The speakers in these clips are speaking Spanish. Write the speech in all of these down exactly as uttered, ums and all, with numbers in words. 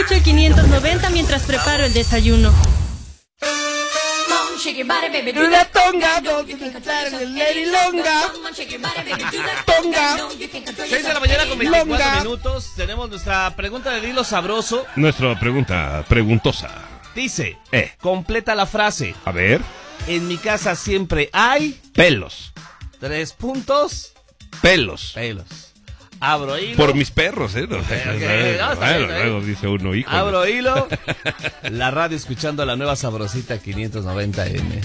Escucho el quinientos noventa mientras preparo el desayuno. La tonga, Lady Longa. Tonga. seis de la mañana con veinticuatro minutos. Tenemos nuestra pregunta de Dilo Sabroso. Nuestra pregunta preguntosa. Dice, Eh. completa la frase. A ver. En mi casa siempre hay Pelos. tres puntos. Pelos. Pelos. Abro hilo. Por mis perros, ¿eh? No, ok, no, está bueno, bien, está luego bien. dice uno, hijo. Abro hilo. La radio escuchando la nueva Sabrosita quinientos noventa eme.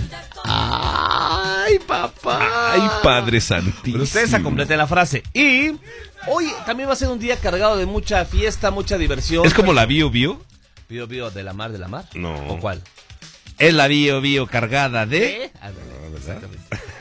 ¡Ay, papá! Ay, Padre Santísimo. Pero ustedes a completen la frase. Y hoy también va a ser un día cargado de mucha fiesta, mucha diversión. ¿Es como la Bio Bio? ¿Bio Bio de la mar de la mar? No. ¿O cuál? Es la Bio Bio cargada de... ¿Eh? Ah, no, exactamente.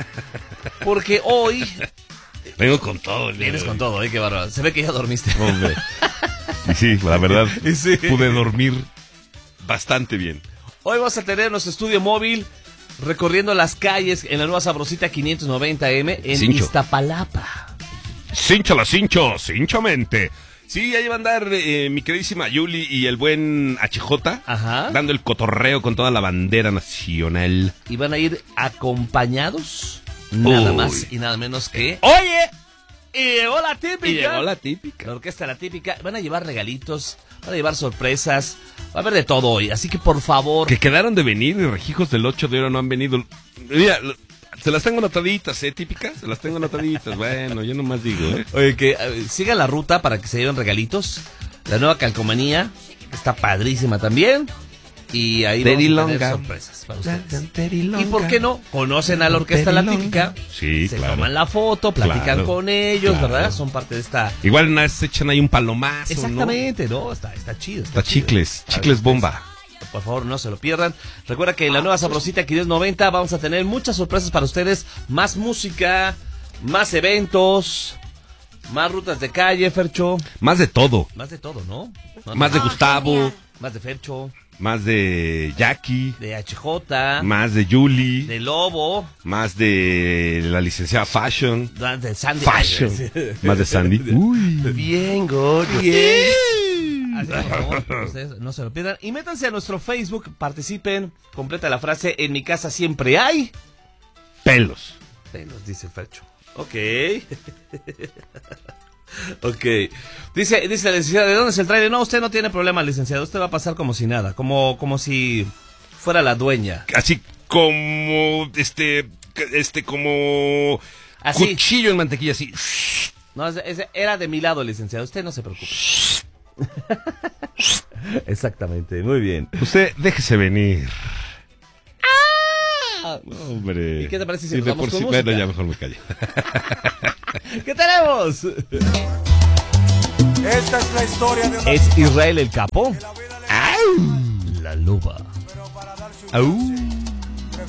Porque hoy... Vengo con todo. el día Vienes de con hoy. todo, ¿eh? Qué bárbaro. Se ve que ya dormiste. Hombre. Y sí, la verdad, Y sí. pude dormir bastante bien. Hoy vamos a tener nuestro estudio móvil recorriendo las calles en la nueva Sabrosita quinientos noventa eme en Cincho. Iztapalapa. Cínchola, cincho, cinchamente. Sí, ahí va a andar eh, mi queridísima Yuli y el buen H J. Ajá. Dando el cotorreo con toda la bandera nacional. Y van a ir acompañados nada Uy. más y nada menos que... ¡Oye! Y llegó la típica. Y llegó la típica. La orquesta La Típica. Van a llevar regalitos, van a llevar sorpresas. Va a haber de todo hoy. Así que por favor... Que quedaron de venir y Regijos del ocho de oro no han venido. Mira, lo- se las tengo anotaditas, ¿eh, típica? Se las tengo anotaditas. Bueno, yo nomás digo, ¿eh? Oye, que eh, sigan la ruta para que se lleven regalitos. La nueva calcomanía está padrísima también. Y ahí Teddy vamos a tener Longa. sorpresas para ustedes. Y por qué no, conocen a la orquesta La Típica. Sí, Se claro. toman la foto, platican Claro, con ellos, claro. ¿verdad? Son parte de esta... Igual una vez se echan ahí un palomazo, Exactamente, ¿no? Está, está chido. ¿no? Está chido. chicles, A ver, chicles ustedes, bomba. Por favor, no se lo pierdan. Recuerda que en la nueva Sabrosita quinientos noventa vamos a tener muchas sorpresas para ustedes. Más música, más eventos, más rutas de calle, Fercho. Más de todo. Más de todo, ¿no? Más de Gustavo, Más de Fercho, más de Jackie, de H J, más de Julie, de Lobo, más de la licenciada Fashion. de Sandy. Fashion. Más de Sandy. Uy. Bien, gordo. Bien. Así que, por favor, ustedes no se lo pierdan. Y métanse a nuestro Facebook, participen, completa la frase, en mi casa siempre hay... Pelos. Pelos, dice Fercho. Ok. Ok. Dice, dice la licenciada, ¿de dónde es el trailer? No, usted no tiene problema, licenciado. Usted va a pasar como si nada, como, como si fuera la dueña. Así como, este, este, como... Así. Cuchillo en mantequilla, así. No, ese, ese era de mi lado, licenciado. Usted no se preocupe. Exactamente, muy bien. Usted déjese venir. Ah, Hombre. ¿Y qué te parece si Y nos de vamos por con sí- música? Bueno, ya mejor me callo. ¿Qué tenemos? Esta es la historia de una Es Israel el Capo. ¡Au! La loba. Au.